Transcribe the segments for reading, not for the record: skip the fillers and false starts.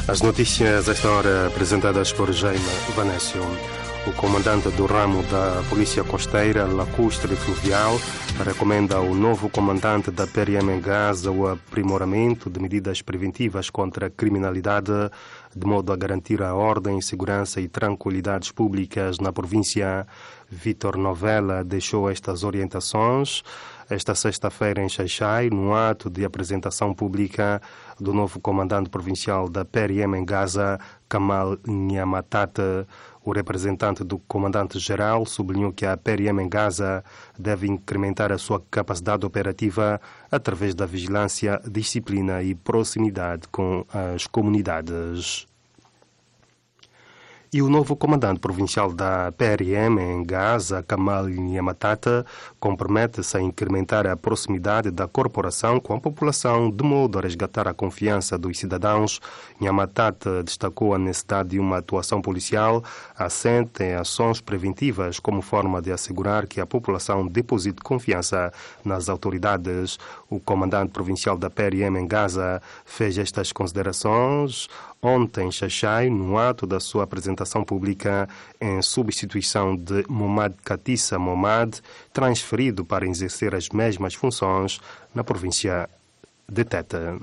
As notícias esta hora apresentadas por Jaime Vanessio. O comandante do ramo da Polícia Costeira, Lacustre e Fluvial, recomenda ao novo comandante da PRM em Gaza o aprimoramento de medidas preventivas contra a criminalidade, de modo a garantir a ordem, segurança e tranquilidades públicas na província. Vítor Novella deixou estas orientações esta sexta-feira em Xai-Xai, no ato de apresentação pública do novo comandante provincial da PRM em Gaza, Kamal Nyamatata. O representante do comandante-geral sublinhou que a PRM em Gaza deve incrementar a sua capacidade operativa através da vigilância, disciplina e proximidade com as comunidades. E o novo comandante provincial da PRM em Gaza, Kamal Nyamatata, compromete-se a incrementar a proximidade da corporação com a população, de modo a resgatar a confiança dos cidadãos. Nyamatata destacou a necessidade de uma atuação policial assente em ações preventivas como forma de assegurar que a população deposite confiança nas autoridades. O comandante provincial da PRM em Gaza fez estas considerações ontem em Xai-Xai, no ato da sua apresentação pública, em substituição de Momad Katissa Momad, transferido para exercer as mesmas funções na província de Teta.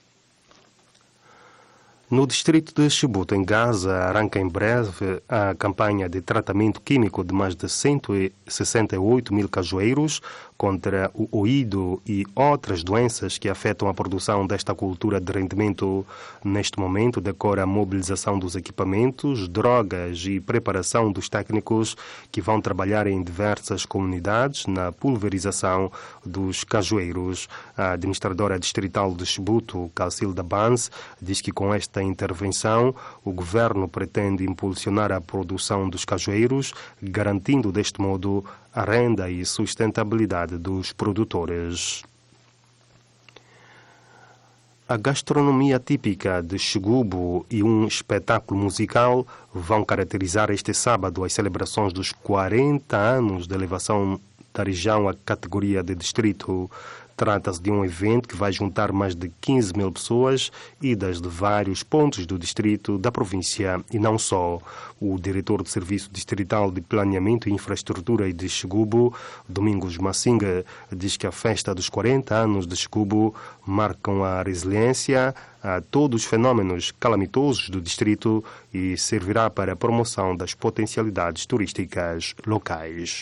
No distrito de Chibouto, em Gaza, arranca em breve a campanha de tratamento químico de mais de 168 mil cajueiros contra o oído e outras doenças que afetam a produção desta cultura de rendimento. Neste momento, decorre a mobilização dos equipamentos, drogas e preparação dos técnicos que vão trabalhar em diversas comunidades na pulverização dos cajueiros. A administradora distrital de Chibouto, Cacilda Bans, diz que com esta intervenção o governo pretende impulsionar a produção dos cajueiros, garantindo deste modo a renda e sustentabilidade dos produtores. A gastronomia típica de Xigubo e um espetáculo musical vão caracterizar este sábado as celebrações dos 40 anos de elevação da região à categoria de distrito. Trata-se de um evento que vai juntar mais de 15 mil pessoas, idas de vários pontos do distrito, da província e não só. O diretor do Serviço Distrital de Planeamento e Infraestrutura de Xigubo, Domingos Massinga, diz que a festa dos 40 anos de Xigubo marcam a resiliência a todos os fenômenos calamitosos do distrito e servirá para a promoção das potencialidades turísticas locais.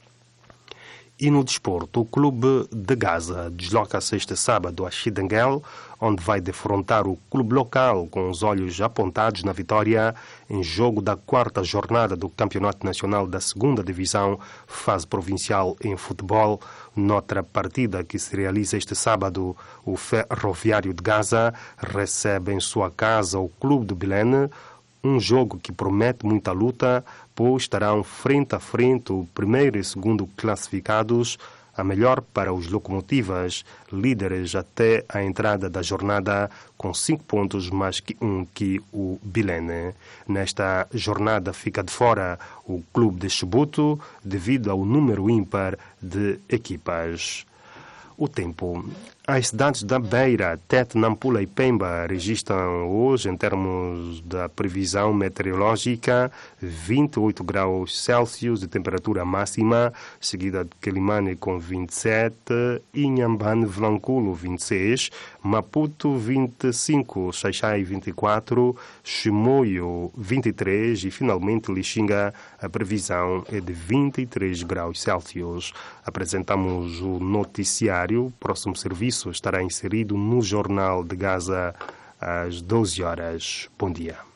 E no desporto, o Clube de Gaza desloca-se este sábado a Chidenguel, onde vai defrontar o clube local com os olhos apontados na vitória em jogo da quarta jornada do Campeonato Nacional da Segunda Divisão, fase provincial em futebol. Noutra partida que se realiza este sábado, o Ferroviário de Gaza recebe em sua casa o Clube do Bilene, um jogo que promete muita luta, pois estarão frente a frente o primeiro e segundo classificados, a melhor para os Locomotivas, líderes até a entrada da jornada, com 5 pontos mais que o Bilene. Nesta jornada fica de fora o Clube de Chibouto, devido ao número ímpar de equipas. O tempo. As cidades da Beira, Tete, Nampula e Pemba registram hoje, em termos da previsão meteorológica, 28 graus Celsius de temperatura máxima, seguida de Quelimane com 27, Inhambane, Vilanculo 26, Maputo 25, Xai-Xai 24, Chimoio 23 e finalmente Lixinga a previsão é de 23 graus Celsius. Apresentamos o noticiário. Próximo serviço estará inserido no Jornal de Gaza às 12 horas. Bom dia.